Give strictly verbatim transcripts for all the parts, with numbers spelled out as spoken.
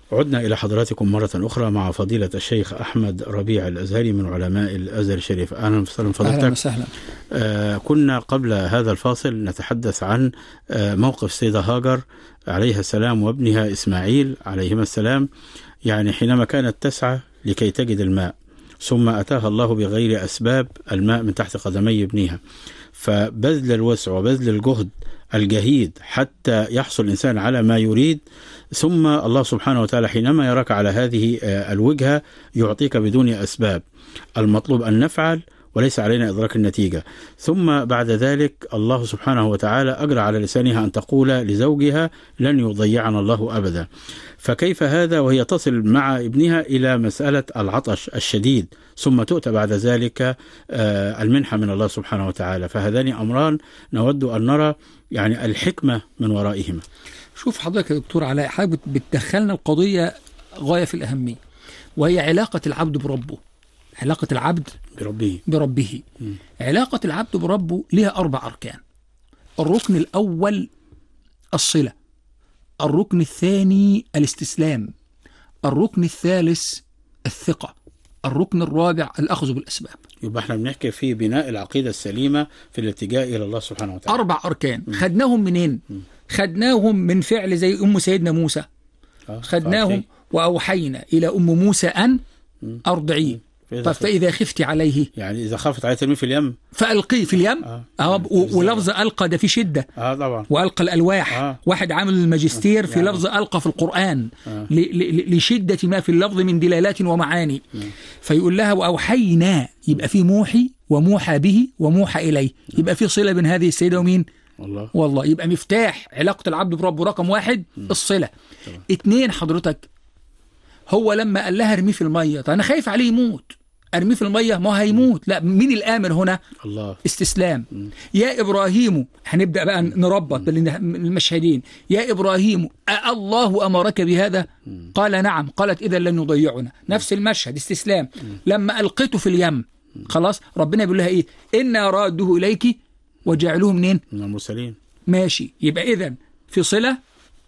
عدنا إلى حضراتكم مرة أخرى مع فضيلة الشيخ أحمد ربيع الأزهري من علماء الأزهر الشريف. أهلا وسهلا فضيلتك. أهلا وسهلا. آه كنا قبل هذا الفاصل نتحدث عن آه موقف السيدة هاجر عليها السلام وابنها إسماعيل عليهما السلام، يعني حينما كانت تسعى لكي تجد الماء، ثم أتاها الله بغير أسباب الماء من تحت قدمي ابنها، فبذل الوسع وبذل الجهد الجهيد حتى يحصل الإنسان على ما يريد، ثم الله سبحانه وتعالى حينما يراك على هذه الوجهة يعطيك بدون أسباب. المطلوب أن نفعل وليس علينا إدراك النتيجة. ثم بعد ذلك الله سبحانه وتعالى أجرى على لسانها أن تقول لزوجها لن يضيعنا الله أبدا. فكيف هذا وهي تصل مع ابنها إلى مسألة العطش الشديد، ثم تؤتى بعد ذلك المنحة من الله سبحانه وتعالى؟ فهذان أمران نود أن نرى يعني الحكمة من ورائهما. شوف حضرتك يا دكتور علاء، حضرتك بتدخلنا القضية غاية في الأهمية، وهي علاقة العبد بربه. علاقة العبد بربه بربه م. علاقة العبد بربه لها أربع أركان. الركن الأول الصلة، الركن الثاني الاستسلام، الركن الثالث الثقة، الركن الرابع الأخذ بالأسباب. يبقى احنا بنحكي في بناء العقيدة السليمة في الاتجاه إلى الله سبحانه وتعالى. أربع أركان. م. خدناهم منين؟ م. خدناهم من فعل زي أم سيدنا موسى. آه. خدناهم وأوحينا إلى أم موسى أن أرضعيه. طب فإذا خفت عليه، يعني إذا خافت عليه ترميه في اليم فألقيه في اليم. آه. آه. ولفظ ألقى ده في شدة. آه طبعا. وألقى الألواح. آه. واحد عامل الماجستير آه. في يعني. لفظ ألقى في القرآن آه. لشدة ما في اللفظ من دلالات ومعاني. آه. فيقول لها وأوحينا، يبقى في موحي وموحى به وموحى إليه، يبقى في صلة بين هذه السيدة ومين؟ والله. والله. يبقى مفتاح علاقة العبد بربه رقم واحد م. الصلة. طبعا. اتنين حضرتك، هو لما قال لها ارميه في المية، طيب أنا خايف عليه يموت، ارميه في المية ما هيموت. لا، مين الآمر هنا؟ الله. استسلام. م. يا إبراهيم، هنبدأ بقى نربط بالمشهدين. يا إبراهيم الله أمرك بهذا؟ م. قال نعم. قالت إذا لن يضيعنا. نفس المشهد، استسلام. م. لما ألقيته في اليم، خلاص ربنا بيقول لها إيه؟ إنا راده إليك وجعلوه منين؟ من المرسلين. ماشي. يبقى إذن في صلة،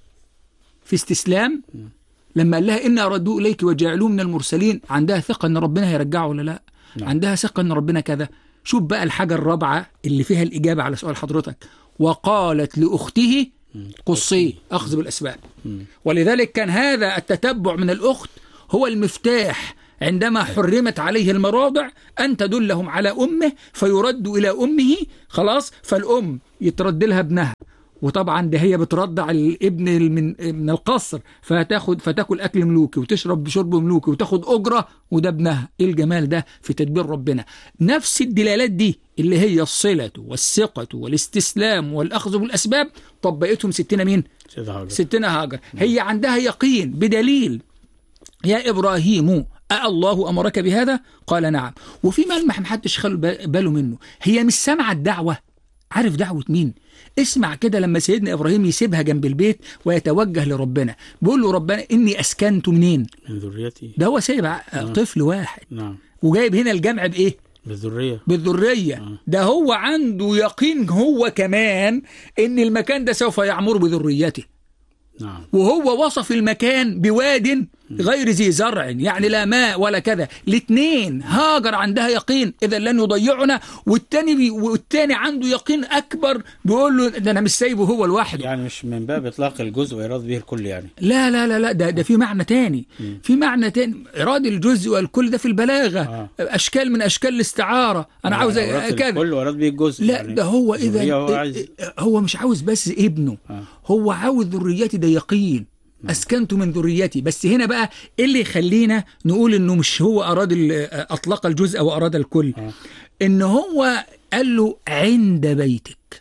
في استسلام. م. لما قال لها إنا ردوا إليك وجعلوه من المرسلين، عندها ثقة إن ربنا هيرجعه ولا لا؟ نعم. عندها ثقة إن ربنا كذا. شوف بقى الحاجة الرابعة اللي فيها الإجابة على سؤال حضرتك، وقالت لأخته قصيه، أخذ بالأسباب. م. ولذلك كان هذا التتبع من الأخت هو المفتاح عندما حرمت عليه المراضع أن تدلهم على أمه فيرد إلى أمه، خلاص، فالأم يترد لها ابنها، وطبعا ده هي بترضع الابن من من القصر، فتاخد فتاكل اكل ملوكي وتشرب بشرب ملوكي وتاخد اجره، وده ابنها. ايه الجمال ده في تدبير ربنا؟ نفس الدلالات دي اللي هي الصله والثقه والاستسلام والاخذ بالاسباب طبقتهم ستنا مين؟ ستنا هاجر. هي عندها يقين بدليل يا ابراهيم أالله أمرك بهذا؟ قال نعم. وفي ملمح محدش خلوا باله منه، هي مش سامعه الدعوه. عارف دعوة مين؟ اسمع كده لما سيدنا إبراهيم يسيبها جنب البيت ويتوجه لربنا، بيقول له ربنا إني أسكنت منين؟ من ذريتي. ده هو سايب نعم. طفل واحد. نعم. وجايب هنا الجمع بإيه؟ بالذرية. بالذرية. نعم. ده هو عنده يقين هو كمان إن المكان ده سوف يعمر بذريته. نعم. وهو وصف المكان بواد غير ذي زرع، يعني لا ماء ولا كذا. الاثنين هاجر عندها يقين إذا لن يضيعنا، والتاني بي والتاني عنده يقين أكبر بيقول له ده أنا مش سايبه هو الواحد. يعني مش من باب إطلاق الجزء وإراد به الكل يعني. لا لا لا لا ده ده في معنى تاني. م. في معنى تاني، إراد الجزء والكل ده في البلاغة. آه. أشكال من أشكال الاستعارة. أنا آه. عاوز كذا. الكل وإراد به الجزء. لا يعني ده هو إذا هو, عايز... هو مش عاوز بس ابنه. آه. هو عاوز ذريتي، ده يقين. أسكنت من ذريتي. بس هنا بقى اللي يخلينا نقول إنه مش هو أراد أطلق الجزء وأراد الكل. آه. إن هو قال له عند بيتك،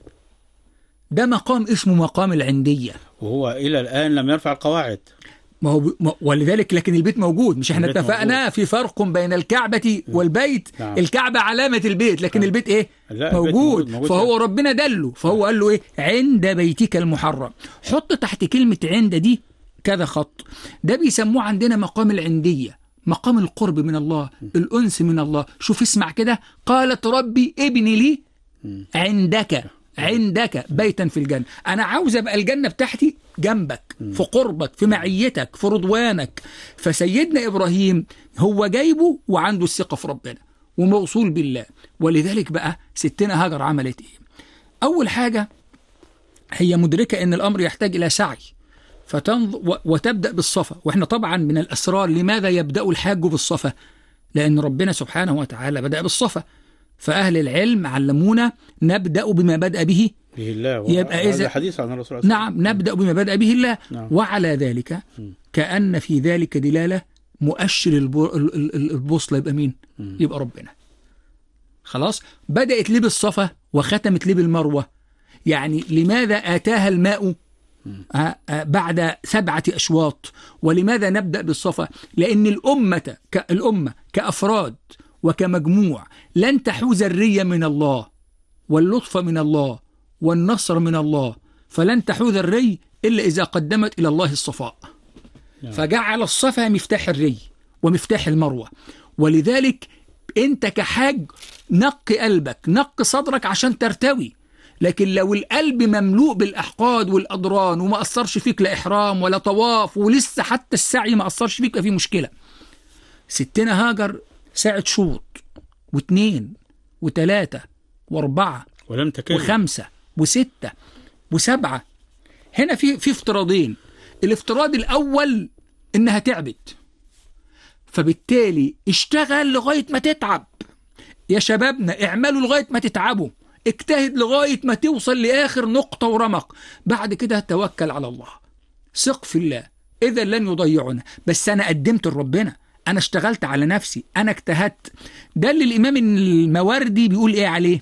ده مقام اسمه مقام العندية، وهو إلى الآن لم يرفع القواعد. ما هو ب... ولذلك لكن البيت موجود. مش احنا اتفقنا موجود. في فرق بين الكعبة والبيت. نعم. الكعبة علامة البيت، لكن نعم. البيت ايه؟ موجود. موجود. موجود. فهو ربنا دله، فهو قال له ايه؟ عند بيتك المحرم. حط تحت كلمة عند دي كذا خط. ده بيسموه عندنا مقام العندية، مقام القرب من الله، الأنس من الله. شوف اسمع كده، قالت ربي ابني لي عندك. عندك بيتا في الجنة. أنا عاوز أبقى الجنة بتاعتي جنبك، في قربك، في معيتك، في رضوانك. فسيدنا إبراهيم هو جايبه وعنده الثقة في ربنا وموصول بالله. ولذلك بقى ستنا هاجر عملت إيه؟ أول حاجة هي مدركة أن الأمر يحتاج إلى سعي، فتنظر وتبدأ بالصفا. وإحنا طبعا من الأسرار لماذا يبدأ الحاج بالصفا؟ لأن ربنا سبحانه وتعالى بدأ بالصفا، فأهل العلم علمونا نبدأ بما بدأ به به الله. يبقى إذا حديث عن الرسول صلى الله عليه وسلم. نعم، نبدأ بما بدأ به الله. نعم. وعلى ذلك كأن في ذلك دلالة مؤشر البوصلة يبقى مين؟ م. يبقى ربنا. خلاص، بدأت لي بالصفا وختمت لي بالمروة. يعني لماذا آتاها الماء بعد سبعة أشواط؟ ولماذا نبدأ بالصفا؟ لأن الأمة كالأمة كأفراد وكمجموع لن تحوز الرية من الله واللطف من الله والنصر من الله، فلن تحوز الري إلا إذا قدمت إلى الله الصفاء. فجعل الصفا مفتاح الري ومفتاح المروة. ولذلك أنت كحاج نق قلبك، نق صدرك عشان ترتوي. لكن لو القلب مملوء بالأحقاد والأضران وما أثرش فيك لا إحرام ولا طواف ولسه حتى السعي ما أثرش فيك، في مشكلة. ستنا هاجر ساعت شوط واثنين وثلاثة واربعة ولم تكلم وخمسة وستة وسبعة. هنا في في افتراضين. الافتراض الأول إنها تعبت، فبالتالي اشتغل لغاية ما تتعب. يا شبابنا اعملوا لغاية ما تتعبوا، اجتهد لغاية ما توصل لآخر نقطة ورمق، بعد كده توكل على الله، ثق في الله، إذا لن يضيعنا. بس أنا قدمت لربنا، أنا اشتغلت على نفسي، أنا اجتهدت. ده اللي الإمام المواردي بيقول إيه عليه؟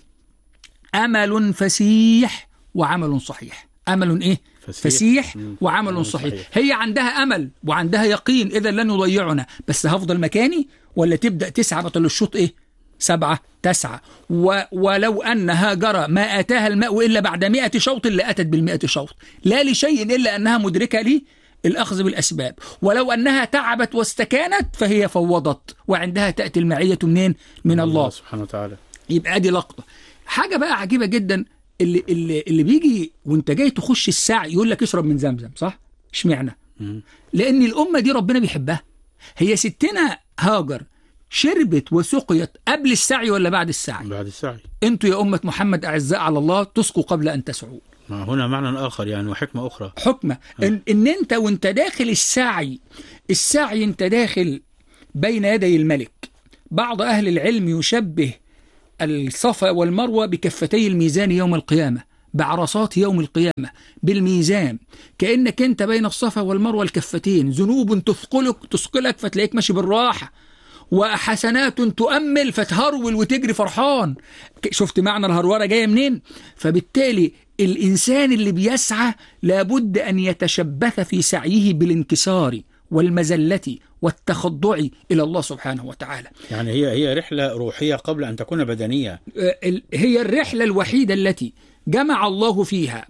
أمل فسيح وعمل صحيح. أمل إيه؟ فسيح, فسيح وعمل صحيح. صحيح. هي عندها أمل وعندها يقين إذا لن يضيعنا، بس هفضل مكاني ولا تبدأ تسعى؟ بطل الشوط إيه؟ سبعة تسعة. و ولو أن هاجر ما آتاها الماء إلا بعد مئة شوط لأتت بالمئة شوط، لا لشيء إلا أنها مدركة لي الأخذ بالأسباب. ولو أنها تعبت واستكانت فهي فوضت، وعندها تأتي المعية منين؟ من الله, الله سبحانه وتعالى. يبقى دي لقطة. حاجة بقى عجيبة جدا، اللي, اللي, اللي بيجي وانت جاي تخش السعي يقول لك اشرب من زمزم، صح؟ اشمعنى؟ لأن الأمة دي ربنا بيحبها. هي ستنا هاجر شربت وسقيت قبل السعي ولا بعد السعي؟ بعد السعي. انتوا يا أمة محمد أعزاء على الله تسقوا قبل أن تسعوا. هنا معنى آخر يعني وحكمة أخرى. حكمة إن, إن أنت وانت داخل السعي، السعي انت داخل بين يدي الملك. بعض أهل العلم يشبه الصفا والمروة بكفتي الميزان يوم القيامة، بعرصات يوم القيامة بالميزان، كأنك انت بين الصفا والمروة الكفتين، ذنوب تثقلك تثقلك فتلاقيك ماشي بالراحة، وحسنات تؤمل فتهرول وتجري فرحان. شفت معنى الهرورة جاية منين؟ فبالتالي الإنسان اللي بيسعى لابد أن يتشبث في سعيه بالانكسار والمزلة والتخضع إلى الله سبحانه وتعالى. يعني هي هي رحلة روحية قبل أن تكون بدنية. هي الرحلة الوحيدة التي جمع الله فيها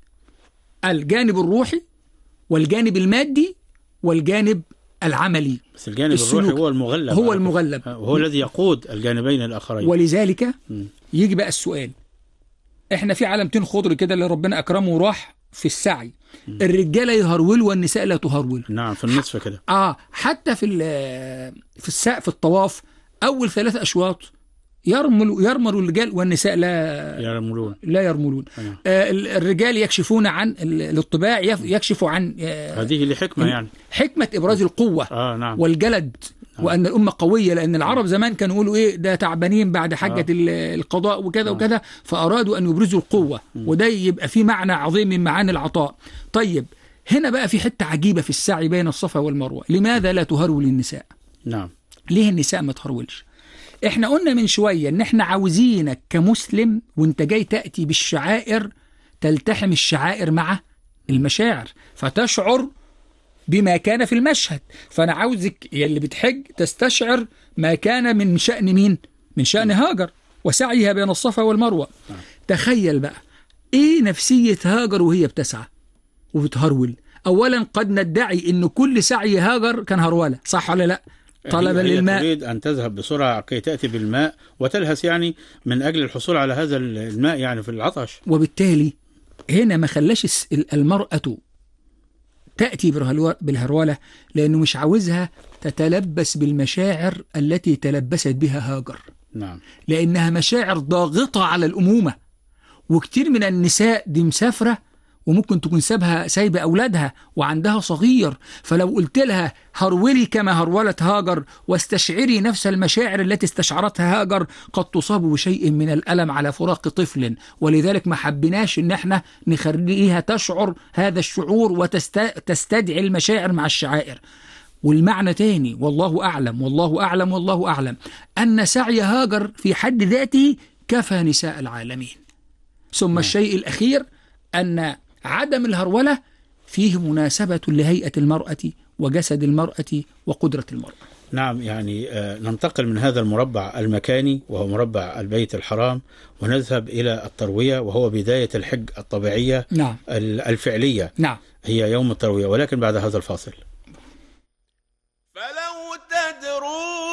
الجانب الروحي والجانب المادي والجانب العملي. بس الجانب الروحي هو المغلب، هو المغلب، هو الذي يقود الجانبين الآخرين. ولذلك م. يجي بقى السؤال، احنا في علامتين خضر كده اللي ربنا أكرمه وراح في السعي، م. الرجالة يهرول والنساء لا تهرول. نعم، في النصف كده. اه حتى في في السعي في الطواف أول ثلاث أشواط يرمل يرمل الرجال والنساء لا يرملون لا يرملون. آه الرجال يكشفون عن الطباع، يكشفوا عن آه هذه لحكمة يعني حكمة إبراز القوة آه نعم. والجلد، نعم. وأن الأمة قوية، لأن العرب زمان كانوا يقولوا إيه ده تعبانين بعد حجة آه. القضاء وكذا آه. وكذا، فأرادوا أن يبرزوا القوة، م. وده يبقى في معنى عظيم من معاني العطاء. طيب هنا بقى في حتة عجيبة في السعي بين الصفا والمروة، لماذا لا تهرول النساء؟ نعم، ليه النساء ما تهرولش؟ احنا قلنا من شوية ان احنا عاوزينك كمسلم وانت جاي تأتي بالشعائر تلتحم الشعائر مع المشاعر فتشعر بما كان في المشهد. فانا عاوزك يلي بتحج تستشعر ما كان من شأن مين؟ من شأن هاجر وسعيها بين الصفا والمروة. تخيل بقى ايه نفسية هاجر وهي بتسعى وبتهرول. اولا قد ندعي ان كل سعي هاجر كان هرولة، صح ولا لا؟ طلبا هي للماء. تريد أن تذهب بسرعة كي تأتي بالماء وتلهث يعني من أجل الحصول على هذا الماء يعني في العطش. وبالتالي هنا ما خلاش المرأة تأتي بالهرولة، لأنه مش عاوزها تتلبس بالمشاعر التي تلبست بها هاجر. نعم. لأنها مشاعر ضاغطة على الأمومة، وكتير من النساء دي مسافرة وممكن تكون سابها سايبة أولادها وعندها صغير، فلو قلت لها هرولي كما هرولت هاجر واستشعري نفس المشاعر التي استشعرتها هاجر، قد تصاب بشيء من الألم على فراق طفل. ولذلك ما حبناش إن احنا نخليها تشعر هذا الشعور وتستدعي المشاعر مع الشعائر. والمعنى تاني، والله أعلم والله أعلم والله أعلم، أن سعي هاجر في حد ذاته كفى نساء العالمين. ثم الشيء الأخير أن عدم الهرولة فيه مناسبة لهيئة المرأة وجسد المرأة وقدرة المرأة. نعم، يعني ننتقل من هذا المربع المكاني وهو مربع البيت الحرام ونذهب إلى التروية، وهو بداية الحج الطبيعية. نعم. الفعلية. نعم. هي يوم التروية، ولكن بعد هذا الفاصل. فلو تدرون